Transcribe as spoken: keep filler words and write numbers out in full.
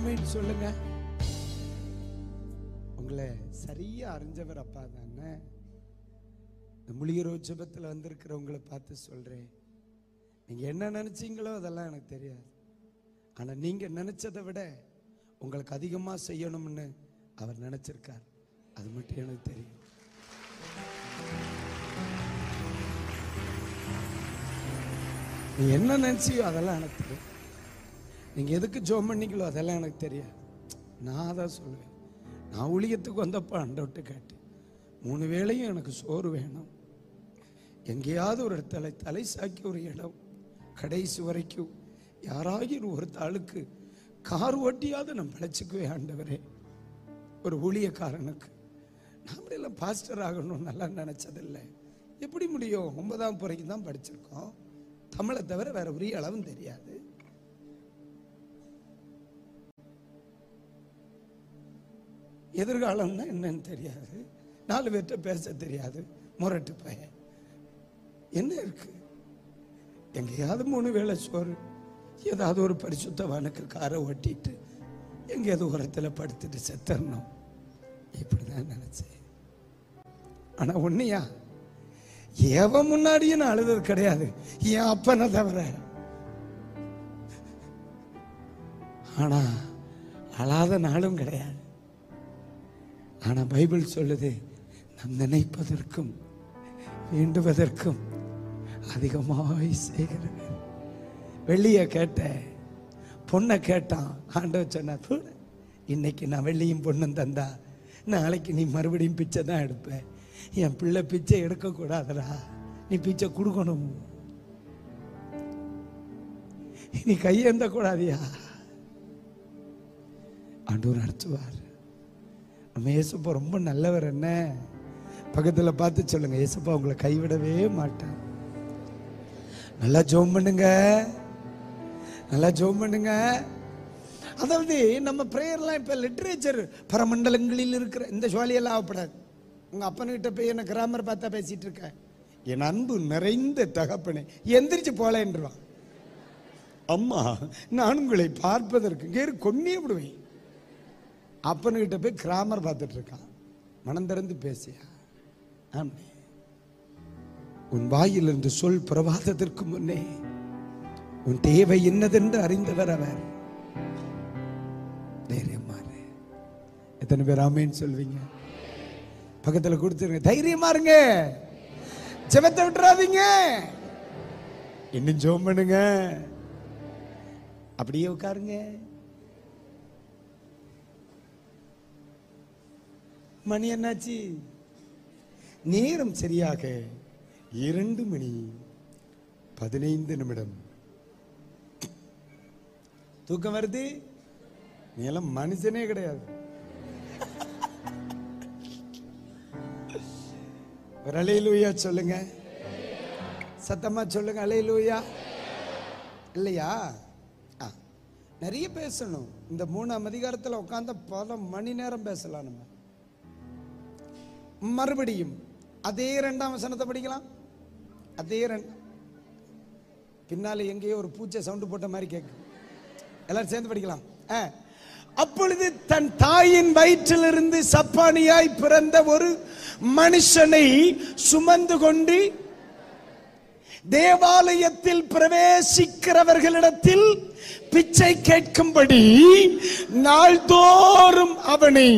ஆமென் சொல்லுங்க. உங்களை சரியா அறிஞ்சவர் அப்பா தானே. முழிகிற ஜெபத்தில் வந்திருக்கிறவங்களை பார்த்து சொல்றேன், நீங்க என்ன நினைச்சீங்களோ அதெல்லாம் எனக்கு தெரியாது. ஆனா நீங்க நினைச்சதை விட உங்களுக்கு அதிகமா செய்யணும்னு அவர் நினைச்சிருக்கார். அது மட்டும் எனக்கு தெரியும். நீ என்ன நினைச்சியோ அதெல்லாம் எனக்கு தெரியும். நீங்க எதுக்கு ஜெபம் பண்ணீங்களோ அதெல்லாம் எனக்கு தெரியாது. நான் தான் சொல்லுவேன், நான் ஊழியத்துக்கு வந்தப்ப ஆண்டவர்ட்ட கேட்டேன், மூணு வேளையும் எனக்கு சோறு வேணும், எங்கேயாவது ஒரு தலை தலை சாக்கி ஒரு இடம், கடைசி வரைக்கும் யாராகியும் ஒரு தாளுக்கு கார் ஓட்டியாவது நான் பிழைச்சிக்குவேன் ஆண்டவரே. ஒரு ஊழியக்காரனுக்கு நாம எல்லாம் பாஸ்டர் ஆகணும் நல்லா நினைச்சதில்லை. எப்படி முடியும்? ஒன்பதாம் பிறகு தான் படிச்சிருக்கோம். தமிழை தவிர வேற உரிய அளவும் தெரியாது. எதிர்காலம்னா என்னன்னு தெரியாது. நாலு பேர்கிட்ட பேச தெரியாது. முரட்டு பையன் என்ன இருக்கு? எங்கேயாவது மூணு வேளை சோறு, ஏதாவது ஒரு பரிசுத்தவானுக்கு காரை ஓட்டிட்டு எங்கேயாவது உரத்தில் படுத்துட்டு செத்தரணும், இப்படிதான் நினைச்சேன். ஆனா ஒன்னையா எவன் முன்னாடியும் நான் அழுதது கிடையாது, என் அப்பனை தவிர. ஆனா அழாத நாளும் கிடையாது. ஆனா பைபிள் சொல்லுது, நாம் நினைப்பதற்கும் வேண்டுவதற்கும் அதிகமாய் செய்கிறது. வெள்ளிய கேட்ட, பொண்ணை கேட்டான். ஆண்டவர் சொன்னார், இன்னைக்கு நான் வெள்ளியும் பொண்ணும் தந்தா நாளைக்கு நீ மறுபடியும் பிச்சை தான் எடுப்ப. என் பிள்ளை பிச்சை எடுக்க கூடாதுடா, நீ பிச்சை கொடுக்கணும், நீ கையேந்த கூடாதியா. ஆண்டவர் நடத்துவார். நம்ம இயேசுப்பா ரொம்ப நல்லவர். என்ன பக்கத்துல பார்த்து சொல்லுங்க, இயேசுப்பா உங்களை கைவிடவே மாட்டேன். நல்லா ஜெபம் பண்ணுங்க, நல்லா ஜெபம் பண்ணுங்க. அதாவது நம்ம பிரேயர்லாம் இப்ப லிட்ரேச்சர் பரமண்டலங்களில் இருக்கிற இந்த சுவாலியெல்லாம் ஆகப்படாது. உங்க அப்பனுக்கிட்ட போய் என்ன கிராமர் பார்த்தா பேசிட்டு இருக்க, என் அன்பு நிறைந்த தகப்பனே எந்திரிச்சு போலேன்றான். அம்மா நான் உங்களை பார்ப்பதற்கு கேறு கொன்னே விடுவேன். அப்பனுக்கிட்ட போய் கிராமர் பார்த்துட்டு இருக்கான். மனம் திறந்து பேசியா. ஆமே, உன் வாயிலிருந்து சொல் பிரவாதத்திற்கு முன்னே உன் தேவை என்னதென்று அறிந்தவர் அவர். தைரியமாறு. எத்தனை பேர் ஆமேன்னு சொல்வீங்க? பக்கத்துல கொடுத்துருங்க, தைரியமா இருங்க, ஜெபத்தை விட்டுறாதீங்க, இன்னும் ஜெபம் பண்ணுங்க. அப்படியே உட்காருங்க. மணி என்னாச்சு? நேரம் சரியாக இரண்டு மணி பதினைந்து நிமிடம். தூக்கம் வருது? நீ எல்லாம் மனுஷனே கிடையாது. ஒரு அல்லேலூயா சொல்லுங்க, சத்தமா சொல்லுங்க, அல்லேலூயா. இல்லையா? நிறைய பேசணும். இந்த மூணாம் அதிகாரத்தில் உட்கார்ந்த பல மணி நேரம் பேசலாம். நம்ம மறுபடியும் அதே இரண்டாம் வசனத்தை படிக்கலாம். அதே ரெண்டு பின்னால எங்கேயோ ஒரு பூச்சை சவுண்டு போட்ட மாதிரி கேட்கும். எல்லாரும் சேர்ந்து படிக்கலாம். அப்பொழுது தன் தாயின் வயிற்றிலிருந்து சப்பானியாய் பிறந்த ஒரு மனுஷனை சுமந்து கொண்டு தேவாலயத்தில் பிரவேசிக்கிறவர்களிடத்தில் பிச்சை கேட்கும்படி நாள்தோறும் அவனை